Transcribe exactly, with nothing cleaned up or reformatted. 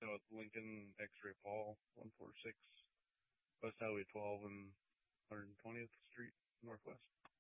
know, it's Lincoln X-Ray Paul, one forty-six West Highway twelve and one hundred twentieth Street Northwest.